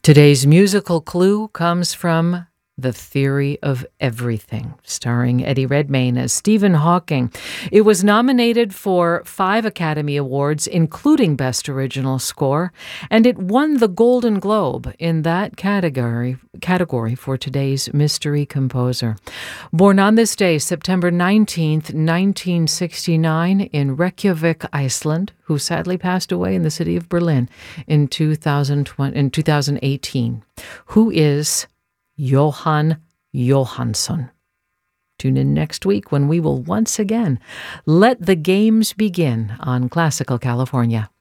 Today's musical clue comes from The Theory of Everything, starring Eddie Redmayne as Stephen Hawking. It was nominated for 5 Academy Awards, including Best Original Score, and it won the Golden Globe in that category for today's mystery composer. Born on this day, September 19th, 1969, in Reykjavik, Iceland, who sadly passed away in the city of Berlin in 2018. Who is Jóhann Jóhannsson? Tune in next week when we will once again let the games begin on Classical California.